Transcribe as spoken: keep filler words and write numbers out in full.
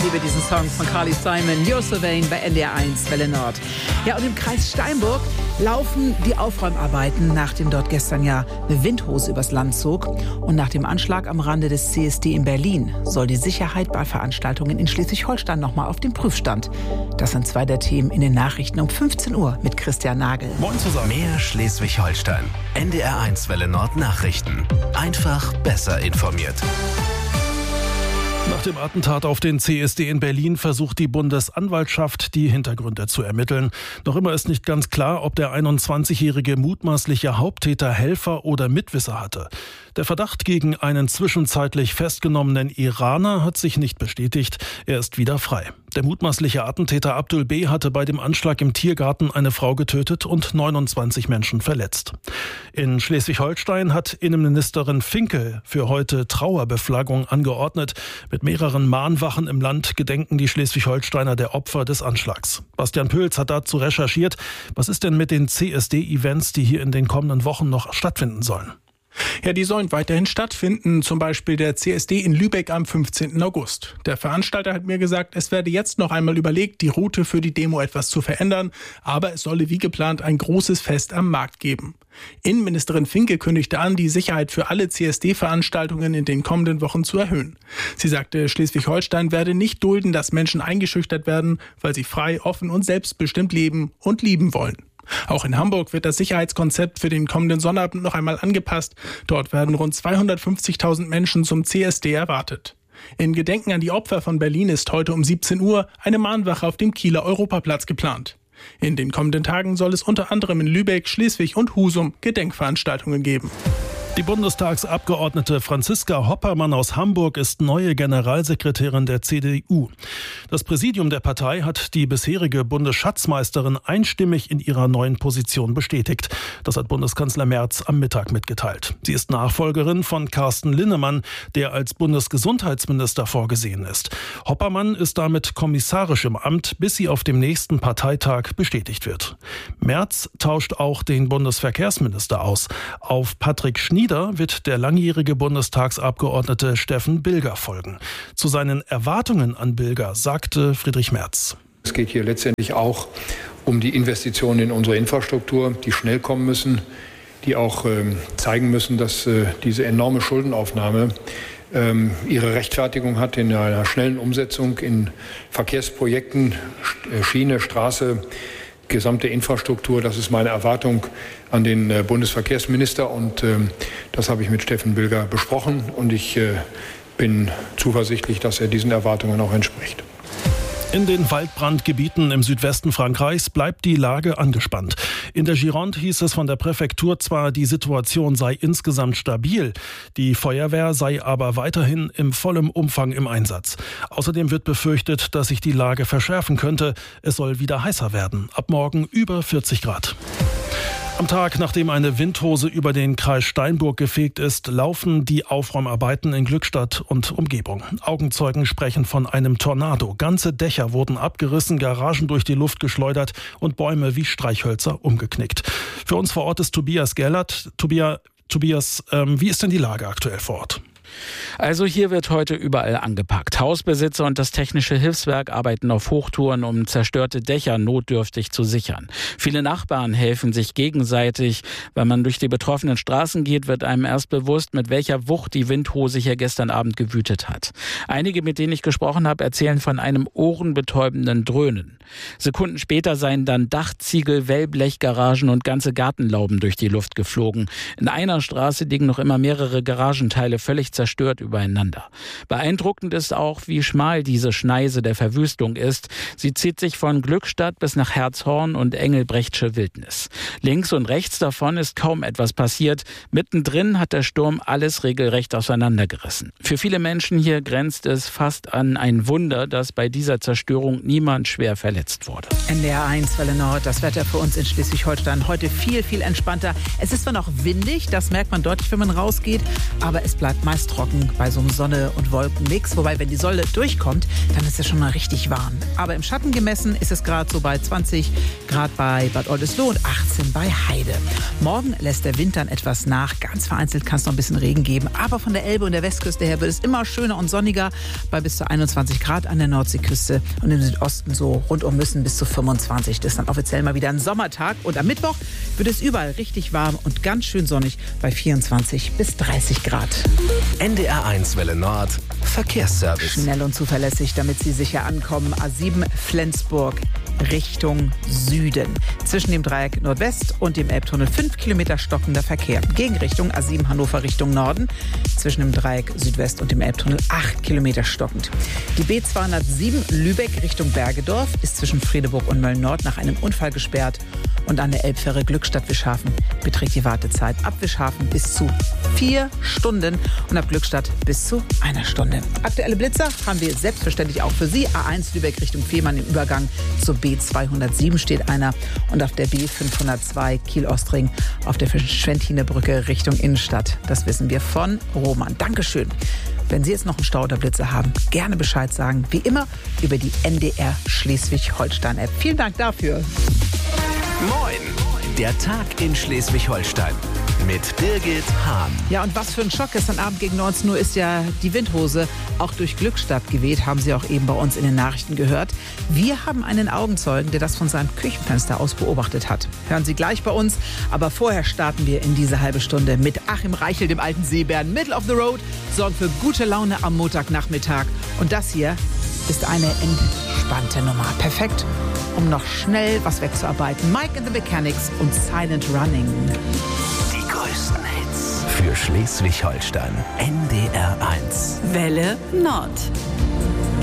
liebe diesen Song von Carly Simon, You're So Vain bei N D R eins Welle Nord. Ja, und im Kreis Steinburg laufen die Aufräumarbeiten, nachdem dort gestern ja eine Windhose übers Land zog. Und nach dem Anschlag am Rande des C S D in Berlin soll die Sicherheit bei Veranstaltungen in Schleswig-Holstein nochmal auf den Prüfstand. Das sind zwei der Themen in den Nachrichten um fünfzehn Uhr mit Christian Nagel. Moin zusammen. Mehr Schleswig-Holstein. N D R eins Welle Nord Nachrichten. Einfach besser informiert. Nach dem Attentat auf den C S D in Berlin versucht die Bundesanwaltschaft, die Hintergründe zu ermitteln. Noch immer ist nicht ganz klar, ob der einundzwanzigjährige mutmaßliche Haupttäter Helfer oder Mitwisser hatte. Der Verdacht gegen einen zwischenzeitlich festgenommenen Iraner hat sich nicht bestätigt. Er ist wieder frei. Der mutmaßliche Attentäter Abdul B. hatte bei dem Anschlag im Tiergarten eine Frau getötet und neunundzwanzig Menschen verletzt. In Schleswig-Holstein hat Innenministerin Finke für heute Trauerbeflaggung angeordnet. Mit mehreren Mahnwachen im Land gedenken die Schleswig-Holsteiner der Opfer des Anschlags. Bastian Pöls hat dazu recherchiert. Was ist denn mit den C S D-Events, die hier in den kommenden Wochen noch stattfinden sollen? Ja, die sollen weiterhin stattfinden, zum Beispiel der C S D in Lübeck am fünfzehnten August. Der Veranstalter hat mir gesagt, es werde jetzt noch einmal überlegt, die Route für die Demo etwas zu verändern, aber es solle wie geplant ein großes Fest am Markt geben. Innenministerin Finke kündigte an, die Sicherheit für alle C S D-Veranstaltungen in den kommenden Wochen zu erhöhen. Sie sagte, Schleswig-Holstein werde nicht dulden, dass Menschen eingeschüchtert werden, weil sie frei, offen und selbstbestimmt leben und lieben wollen. Auch in Hamburg wird das Sicherheitskonzept für den kommenden Sonnabend noch einmal angepasst. Dort werden rund zweihundertfünfzigtausend Menschen zum C S D erwartet. In Gedenken an die Opfer von Berlin ist heute um siebzehn Uhr eine Mahnwache auf dem Kieler Europaplatz geplant. In den kommenden Tagen soll es unter anderem in Lübeck, Schleswig und Husum Gedenkveranstaltungen geben. Die Bundestagsabgeordnete Franziska Hoppermann aus Hamburg ist neue Generalsekretärin der C D U. Das Präsidium der Partei hat die bisherige Bundesschatzmeisterin einstimmig in ihrer neuen Position bestätigt. Das hat Bundeskanzler Merz am Mittag mitgeteilt. Sie ist Nachfolgerin von Carsten Linnemann, der als Bundesgesundheitsminister vorgesehen ist. Hoppermann ist damit kommissarisch im Amt, bis sie auf dem nächsten Parteitag bestätigt wird. Merz tauscht auch den Bundesverkehrsminister aus. Auf Patrick Schnieder wird der langjährige Bundestagsabgeordnete Steffen Bilger folgen. Zu seinen Erwartungen an Bilger sagte Friedrich Merz: Es geht hier letztendlich auch um die Investitionen in unsere Infrastruktur, die schnell kommen müssen, die auch ähm, zeigen müssen, dass äh, diese enorme Schuldenaufnahme ähm, ihre Rechtfertigung hat in einer schnellen Umsetzung in Verkehrsprojekten, Schiene, Straße, gesamte Infrastruktur. Das ist meine Erwartung an den äh, Bundesverkehrsminister und äh, das habe ich mit Steffen Bilger besprochen und ich äh, bin zuversichtlich, dass er diesen Erwartungen auch entspricht. In den Waldbrandgebieten im Südwesten Frankreichs bleibt die Lage angespannt. In der Gironde hieß es von der Präfektur zwar, die Situation sei insgesamt stabil, die Feuerwehr sei aber weiterhin im vollen Umfang im Einsatz. Außerdem wird befürchtet, dass sich die Lage verschärfen könnte. Es soll wieder heißer werden. Ab morgen über vierzig Grad. Am Tag, nachdem eine Windhose über den Kreis Steinburg gefegt ist, laufen die Aufräumarbeiten in Glückstadt und Umgebung. Augenzeugen sprechen von einem Tornado. Ganze Dächer wurden abgerissen, Garagen durch die Luft geschleudert und Bäume wie Streichhölzer umgeknickt. Für uns vor Ort ist Tobias Gerlert. Tobias, Tobias ähm, wie ist denn die Lage aktuell vor Ort? Also hier wird heute überall angepackt. Hausbesitzer und das Technische Hilfswerk arbeiten auf Hochtouren, um zerstörte Dächer notdürftig zu sichern. Viele Nachbarn helfen sich gegenseitig. Wenn man durch die betroffenen Straßen geht, wird einem erst bewusst, mit welcher Wucht die Windhose hier gestern Abend gewütet hat. Einige, mit denen ich gesprochen habe, erzählen von einem ohrenbetäubenden Dröhnen. Sekunden später seien dann Dachziegel, Wellblechgaragen und ganze Gartenlauben durch die Luft geflogen. In einer Straße liegen noch immer mehrere Garagenteile völlig zerstört übereinander. Beeindruckend ist auch, wie schmal diese Schneise der Verwüstung ist. Sie zieht sich von Glückstadt bis nach Herzhorn und Engelbrechtsche Wildnis. Links und rechts davon ist kaum etwas passiert. Mittendrin hat der Sturm alles regelrecht auseinandergerissen. Für viele Menschen hier grenzt es fast an ein Wunder, dass bei dieser Zerstörung niemand schwer verletzt wurde. N D R eins Welle Nord, das Wetter für uns in Schleswig-Holstein heute viel, viel entspannter. Es ist zwar noch windig, das merkt man deutlich, wenn man rausgeht, aber es bleibt meist ganz trocken bei so einem Sonne- und Wolkenmix. Wobei, wenn die Sonne durchkommt, dann ist es schon mal richtig warm. Aber im Schatten gemessen ist es gerade so bei zwanzig Grad bei Bad Oldesloe und achtzehn bei Heide. Morgen lässt der Wind dann etwas nach. Ganz vereinzelt kann es noch ein bisschen Regen geben. Aber von der Elbe und der Westküste her wird es immer schöner und sonniger bei bis zu einundzwanzig Grad an der Nordseeküste und im Südosten so rund um Müssen bis zu fünfundzwanzig. Das ist dann offiziell mal wieder ein Sommertag. Und am Mittwoch wird es überall richtig warm und ganz schön sonnig bei vierundzwanzig bis dreißig Grad. N D R eins Welle Nord, Verkehrsservice. Schnell und zuverlässig, damit Sie sicher ankommen. A sieben Flensburg Richtung Süden. Zwischen dem Dreieck Nordwest und dem Elbtunnel fünf Kilometer stockender Verkehr. Gegenrichtung A sieben Hannover Richtung Norden. Zwischen dem Dreieck Südwest und dem Elbtunnel acht Kilometer stockend. Die B zweihundertsieben Lübeck Richtung Bergedorf ist zwischen Fredeburg und Mölln-Nord nach einem Unfall gesperrt. Und an der Elbfähre Glückstadt-Wischhafen beträgt die Wartezeit ab Wischhafen bis zu vier Stunden und ab Glückstadt bis zu einer Stunde. Aktuelle Blitzer haben wir selbstverständlich auch für Sie. A eins Lübeck Richtung Fehmarn im Übergang zur B zweihundertsieben steht einer und auf der B fünfhundertzwei Kiel-Ostring auf der Schwentine-Brücke Richtung Innenstadt. Das wissen wir von Roman. Dankeschön. Wenn Sie jetzt noch einen Stau oder Blitzer haben, gerne Bescheid sagen. Wie immer über die N D R Schleswig-Holstein-App. Vielen Dank dafür. Moin, der Tag in Schleswig-Holstein mit Birgit Hahn. Ja, und was für ein Schock. Gestern Abend gegen neunzehn Uhr ist ja die Windhose auch durch Glückstadt geweht, haben Sie auch eben bei uns in den Nachrichten gehört. Wir haben einen Augenzeugen, der das von seinem Küchenfenster aus beobachtet hat. Hören Sie gleich bei uns, aber vorher starten wir in diese halbe Stunde mit Achim Reichel, dem alten Seebären. Middle of the Road sorgt für gute Laune am Montagnachmittag. Und das hier ist eine entspannte Nummer. Perfekt, um noch schnell was wegzuarbeiten. Mike and the Mechanics und Silent Running. Die größten Hits für Schleswig-Holstein. N D R eins. Welle Nord.